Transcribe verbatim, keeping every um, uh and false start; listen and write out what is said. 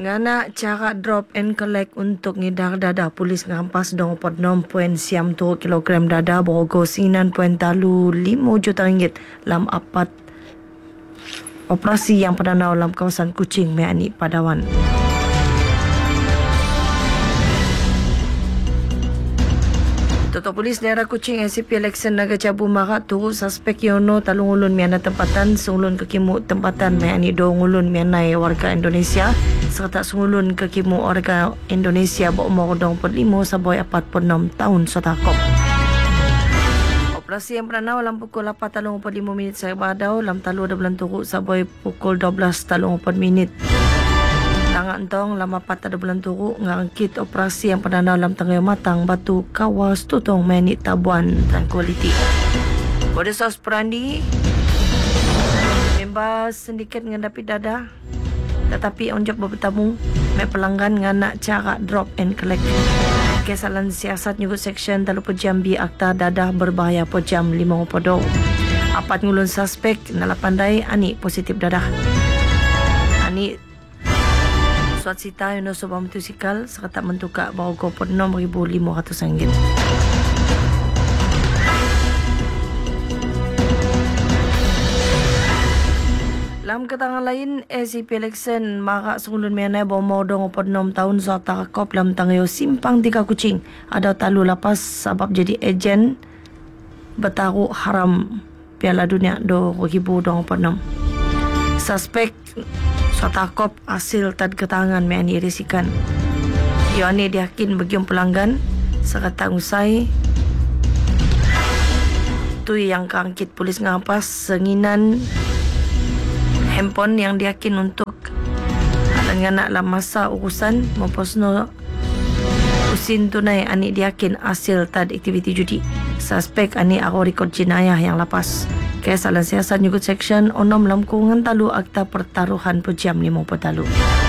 Ngana cara drop and collect untuk ngidar dada, polis ngampas dong pot enam poin siam tu kilogram dada borgo sinan poin talu lima juta ringgit lam apat operasi yang perdana dalam kawasan Kuching Meani Padawan. Toto Polis Daerah Kuching A C P Election Naga Cabu Marak turut suspek Yono talung ulun miana tempatan sungulun ke kimu tempatan meani dong ulun mianai warga Indonesia serta sungulun ke kimu warga Indonesia berumur dua puluh lima sampai empat puluh enam tahun sotakop. Operasi yang perdana dalam pukul lapan talung empat puluh lima minit saya badau dalam talu ada bulan turut sampai pukul dua belas talung empat minit. Tangan tong lama patah ada bulan turuk ngangkit operasi yang perdana dalam tengah matang batu kawas tutong menit tabuan dan kualiti. Pada sos perandi member sindiket menghadapi dada tetapi onjok bertemu me pelanggan nganak cara drop and collect. Kesalahan siasat nyugut seksyen dalu pejam bi akta dadah berbahaya pejam lima podo. Apat ngulun suspek nala pandai ani positif dadah. Ani suat sita Yuno Sobah Motosikal serta mentukar borgo enam ribu lima ratus ringgit. Dalam keterangan lain, A C P Election Marak Sungulun Mianai berumur dua puluh enam tahun Zota Kop dalam tangyo simpang tiga Kuching ada talu lapas sebab jadi ejen bertaruh haram Piala Dunia dua ribu dua puluh enam. Suspek Sotakop hasil tad ketangan meani risikan. Ia ni diyakin bagian pelanggan serta usai tu yang kangkit polis ngampas senginan handphone yang diyakin untuk dengan dalam masa urusan memposno usin tunai ani diyakin hasil tad aktiviti judi. Suspek ani aro rekod jenayah yang lapas. Kesalahan siasat nyugut seksyen enam lam kurungan talu akta pertaruhan pejam lima puluh talu.